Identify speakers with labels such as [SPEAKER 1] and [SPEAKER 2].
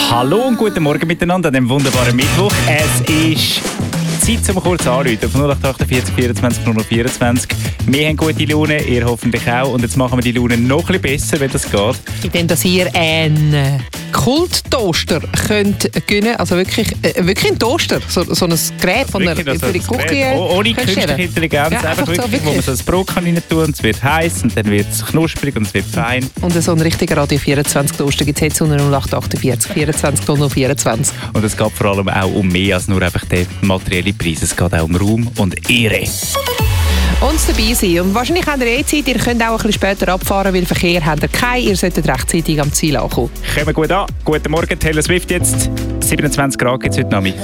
[SPEAKER 1] Hallo und guten Morgen miteinander an diesem wunderbaren Mittwoch. Es ist Zeit zum kurz anrufen auf 0848 24 0024. Wir haben gute Laune, ihr hoffentlich auch. Und jetzt machen wir die Laune noch ein bisschen besser, wenn das geht.
[SPEAKER 2] Indem dass ihr einen Kult-Toaster könnt gewinnen, also wirklich ein Toaster, so ein Gerät von der für die Küche.
[SPEAKER 1] Ohne künstliche Intelligenz,
[SPEAKER 2] ja,
[SPEAKER 1] einfach wirklich,
[SPEAKER 2] so,
[SPEAKER 1] wo man so ein Brot kann rein tun und es wird heiß und dann wird es knusprig und es wird fein.
[SPEAKER 2] Und so einen richtigen Radio 24 Toaster gibt es jetzt unter 0848 24 0024.
[SPEAKER 1] Und es geht vor allem auch um mehr als nur einfach den materiellen Preis. Es geht auch um Raum und Ehre.
[SPEAKER 2] Uns dabei sein. Und wahrscheinlich habt ihr Zeit, ihr könnt auch ein bisschen später abfahren, weil Verkehr habt ihr keinen. Ihr solltet rechtzeitig am Ziel ankommen.
[SPEAKER 1] Kommen wir gut an. Guten Morgen, Taylor Swift jetzt. 27 Grad gibt es heute Abend.